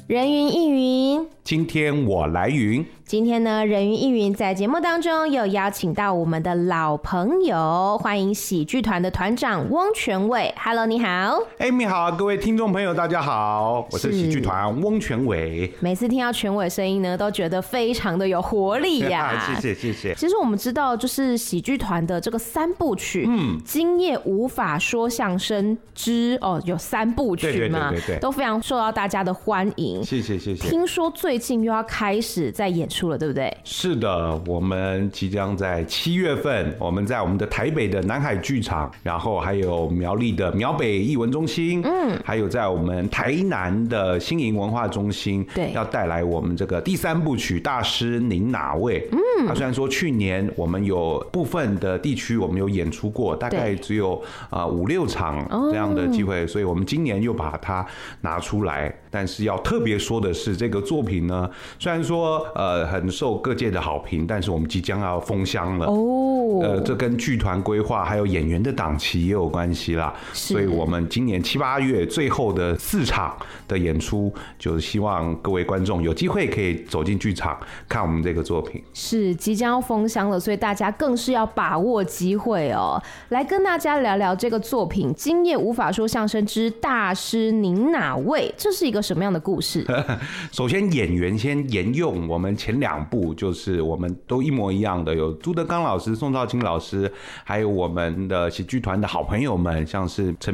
人云亦云， 今天我来云。 今天呢，人云亦云在节目当中有邀请到我们的老朋友，欢迎喜剧团的团长翁全伟。Hello， 你好。 你好，各位听众朋友，大家好，我是喜剧团翁全伟。 每次听到全伟声音呢，都觉得非常的有活力呀。 谢谢。 其实我们知道，就是喜剧团的这个三部曲，今夜无法说相声之有三部曲嘛，对，都非常受到大家的欢迎。 谢谢。 听说最近又要开始在演出了，对不对？ 是的，我们即将在7月份，我们在我们的台北的南海剧场，然后还有苗栗的苗北艺文中心，还有在我们台南的新营文化中心，对，要带来我们这个第三部曲《大师您哪位》。虽然说去年我们有部分的地区我们有演出过，大概只有5-6场这样的机会，所以我们今年又把它拿出来。但是要特别说的是，这个作品呢，虽然说很受各界的好评，但是我们即将要封箱了。这跟剧团规划还有演员的档期也有关系啦。所以我们今年7、8月最后的4场的演出，就是希望各位观众有机会可以走进剧场看我们这个作品。 是即将要封箱了，所以大家更是要把握机会哦。来跟大家聊聊这个作品《今夜无法说相声之大师您哪位》，这是一个什么样的故事？ 首先演员先沿用我们前2部，就是我们都一模一样的，有朱德刚老师、宋少卿老师，还有我们的喜剧团的好朋友们，像是陈